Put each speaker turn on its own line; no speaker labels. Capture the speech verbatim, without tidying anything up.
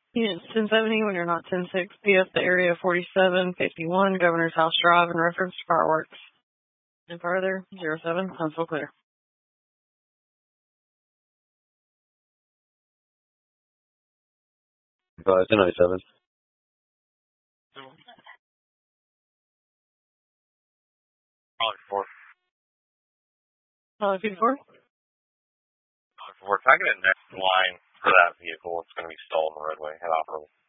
Units ten seventy, when you're not ten six, P F the area forty-seven fifty-one, Governor's House Drive, in reference to fireworks. And further, zero seven, Huntsville clear.
Uh, ten ninety-seven.
Probably four.
Probably fifty-four?
Probably four. Can I get a next line for that vehicle? It's going to be stalled on the roadway. Head operable.